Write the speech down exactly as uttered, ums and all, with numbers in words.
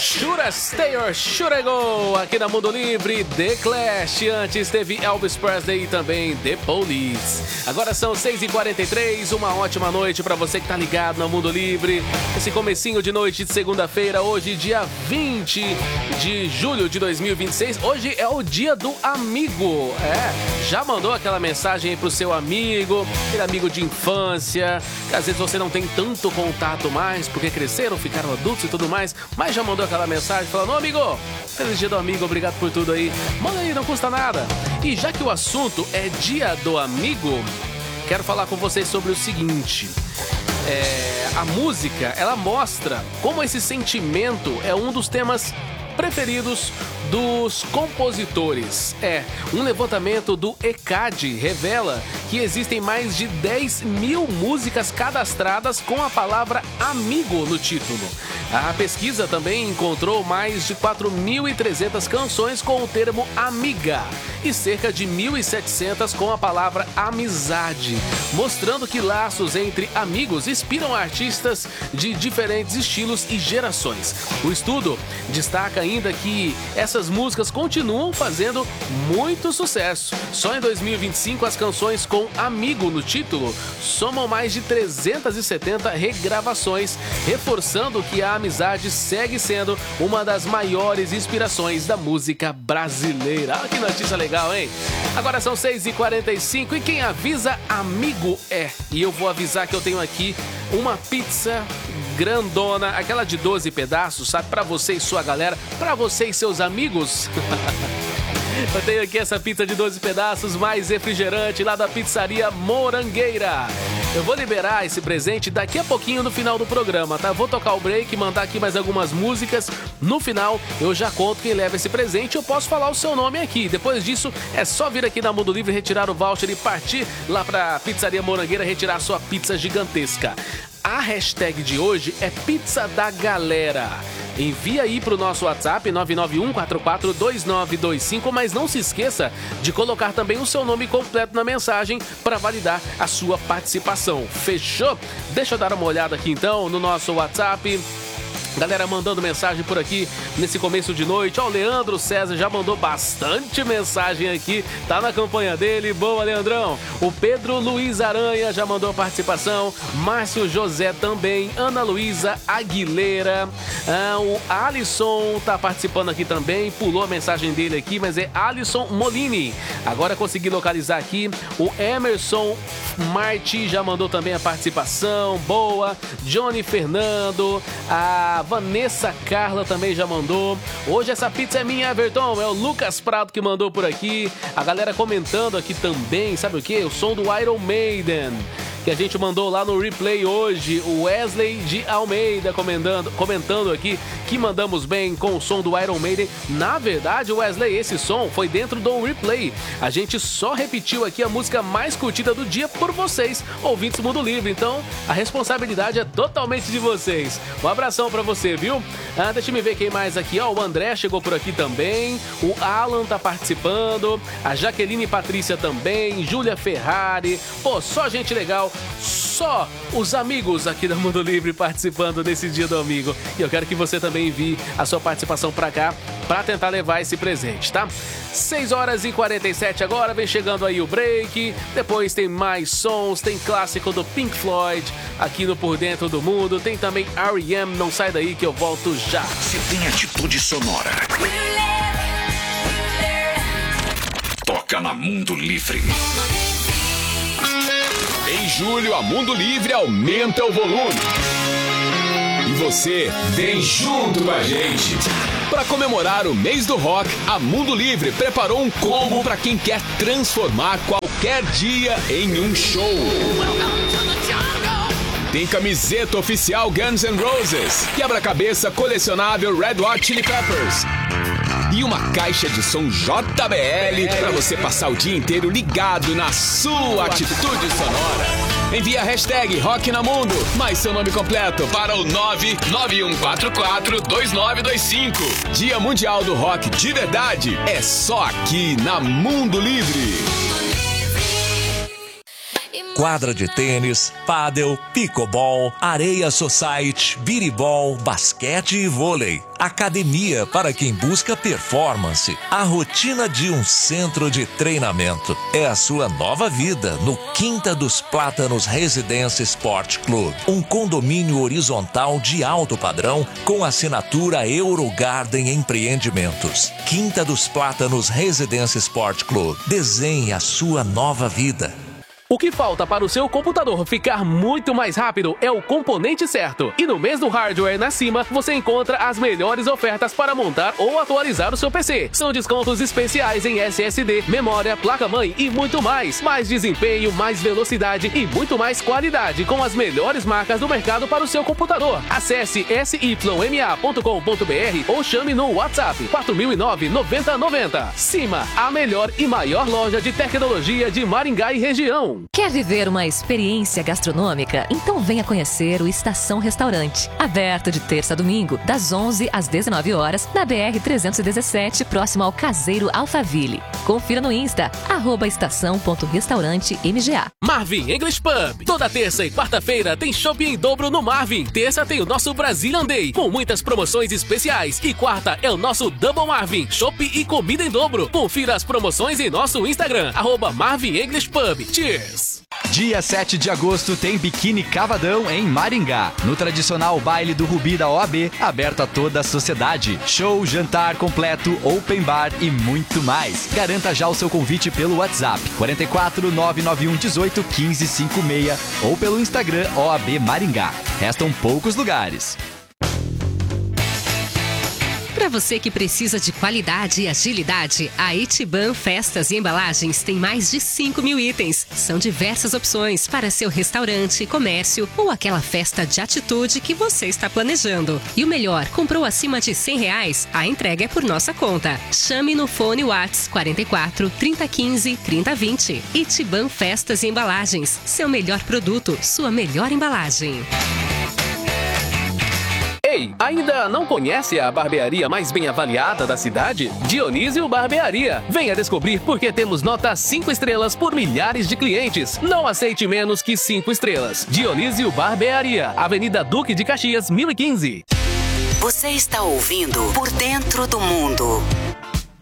Should I Stay or Should I Go? Aqui na Mundo Livre, The Clash. Antes teve Elvis Presley e também The Police. Agora são seis e quarenta e três, uma ótima noite pra você que tá ligado no Mundo Livre. Esse comecinho de noite de segunda-feira, hoje dia vinte de julho de dois mil e vinte e seis. Hoje é o dia do amigo. É, já mandou aquela mensagem aí pro seu amigo, aquele amigo de infância, que às vezes você não tem tanto contato mais, porque cresceram, ficaram adultos e tudo mais, mas já mandou aquela mensagem falando: ô amigo, feliz dia do amigo, obrigado por tudo aí. Manda aí, não custa nada. E já que o assunto é dia do amigo, quero falar com vocês sobre o seguinte. É, a música, ela mostra como esse sentimento é um dos temas preferidos dos compositores. É, um levantamento do E C A D revela que existem mais de dez mil músicas cadastradas com a palavra amigo no título. A pesquisa também encontrou mais de quatro mil e trezentas canções com o termo amiga e cerca de mil e setecentas com a palavra amizade, mostrando que laços entre amigos inspiram artistas de diferentes estilos e gerações. O estudo destaca ainda que essas músicas continuam fazendo muito sucesso. Só em dois mil e vinte e cinco as canções com amigo no título somam mais de trezentas e setenta regravações, reforçando que a amizade segue sendo uma das maiores inspirações da música brasileira. Olha que notícia legal, hein? Agora são seis e quarenta e cinco e quem avisa, amigo é. E eu vou avisar que eu tenho aqui uma pizza grandona, aquela de doze pedaços, sabe? Pra você e sua galera, pra você e seus amigos. Eu tenho aqui essa pizza de doze pedaços, mais refrigerante, lá da Pizzaria Morangueira. Eu vou liberar esse presente daqui a pouquinho no final do programa, tá? Vou tocar o break, mandar aqui mais algumas músicas. No final, eu já conto quem leva esse presente. Eu posso falar o seu nome aqui. Depois disso, é só vir aqui na Mundo Livre, retirar o voucher e partir lá pra Pizzaria Morangueira retirar a sua pizza gigantesca. A hashtag de hoje é Pizza da Galera. Envia aí pro nosso WhatsApp nove nove um quatro quatro dois nove dois cinco, mas não se esqueça de colocar também o seu nome completo na mensagem para validar a sua participação. Fechou? Deixa eu dar uma olhada aqui então no nosso WhatsApp. Galera mandando mensagem por aqui nesse começo de noite. Ó, o Leandro César já mandou bastante mensagem aqui. Tá na campanha dele. Boa, Leandrão. O Pedro Luiz Aranha já mandou participação. Márcio José também. Ana Luísa Aguilera. Ah, o Alisson tá participando aqui também. Pulou a mensagem dele aqui, mas é Alisson Molini. Agora consegui localizar aqui. O Emerson Marti já mandou também a participação. Boa. Johnny Fernando. A Vanessa Carla também já mandou. Hoje essa pizza é minha, Everton. É o Lucas Prado que mandou por aqui. A galera comentando aqui também, sabe o que? O som do Iron Maiden, que a gente mandou lá no replay hoje. O Wesley de Almeida comentando, comentando aqui que mandamos bem com o som do Iron Maiden. Na verdade, Wesley, esse som foi dentro do replay. A gente só repetiu aqui a música mais curtida do dia por vocês, ouvintes Mundo Livre. Então, a responsabilidade é totalmente de vocês. Um abração pra você, viu? Ah, deixa eu ver quem mais aqui. Ó, o André chegou por aqui também. O Alan tá participando. A Jaqueline Patrícia também. Júlia Ferrari. Pô, só gente legal. Só os amigos aqui da Mundo Livre participando desse dia do amigo. E eu quero que você também envie a sua participação pra cá pra tentar levar esse presente, tá? seis horas e quarenta e sete agora, vem chegando aí o break. Depois tem mais sons, tem clássico do Pink Floyd aqui no Por Dentro do Mundo. Tem também R E M, não sai daí que eu volto já. Se tem atitude sonora, toca na Mundo Livre. Em julho, a Mundo Livre aumenta o volume. E você vem junto com a gente. Para comemorar o mês do rock, a Mundo Livre preparou um combo para quem quer transformar qualquer dia em um show. Tem camiseta oficial Guns N' Roses, quebra-cabeça colecionável Red Hot Chili Peppers e uma caixa de som J B L para você passar o dia inteiro ligado na sua atitude sonora. Envie a hashtag Rock na Mundo, mais seu nome completo para o nove nove um quatro quatro dois nove dois cinco. Dia Mundial do Rock de verdade é só aqui na Mundo Livre. quadra de tênis, pádel, pickleball, areia society, biribol, basquete e vôlei. Academia para quem busca performance. A rotina de um centro de treinamento. É a sua nova vida no Quinta dos Plátanos Residência Sport Club. Um condomínio horizontal de alto padrão com assinatura Eurogarden Empreendimentos. Quinta dos Plátanos Residência Sport Club. Desenhe a sua nova vida. O que falta para o seu computador ficar muito mais rápido é o componente certo. E no mês do hardware na Cima, você encontra as melhores ofertas para montar ou atualizar o seu P C. São descontos especiais em S S D, memória, placa-mãe e muito mais. Mais desempenho, mais velocidade e muito mais qualidade com as melhores marcas do mercado para o seu computador. Acesse s y m a ponto com ponto b r ou chame no WhatsApp quatro mil e nove, noventa noventa. Cima, a melhor e maior loja de tecnologia de Maringá e região. Quer viver uma experiência gastronômica? Então venha conhecer o Estação Restaurante. Aberto de terça a domingo, das onze às dezenove horas, na B R trezentos e dezessete, próximo ao Caseiro Alphaville. Confira no Insta, arroba estação.restaurante M G A. Marvin English Pub. Toda terça e quarta-feira tem shopping em dobro no Marvin. Terça tem o nosso Brazilian Day, com muitas promoções especiais. E quarta é o nosso Double Marvin, shopping e comida em dobro. Confira as promoções em nosso Instagram, arroba Marvin English Pub. Cheers! Dia sete de agosto tem Biquíni Cavadão em Maringá, no tradicional baile do Rubi da O A B, aberto a toda a sociedade. Show, jantar completo, open bar e muito mais. Garanta já o seu convite pelo WhatsApp quatro quatro nove nove um um oito um cinco cinco seis ou pelo Instagram O A B Maringá. Restam poucos lugares. Para você que precisa de qualidade e agilidade, a Itiban Festas e Embalagens tem mais de cinco mil itens. São diversas opções para seu restaurante, comércio ou aquela festa de atitude que você está planejando. E o melhor, comprou acima de cem reais? A entrega é por nossa conta. Chame no fone Whats quatro quatro, trinta, quinze, trinta, vinte. Itiban Festas e Embalagens. Seu melhor produto, sua melhor embalagem. Ei, ainda não conhece a barbearia mais bem avaliada da cidade? Dionísio Barbearia. Venha descobrir porque temos nota cinco estrelas por milhares de clientes. Não aceite menos que cinco estrelas. Dionísio Barbearia, Avenida Duque de Caxias, mil e quinze. Você está ouvindo Por Dentro do Mundo.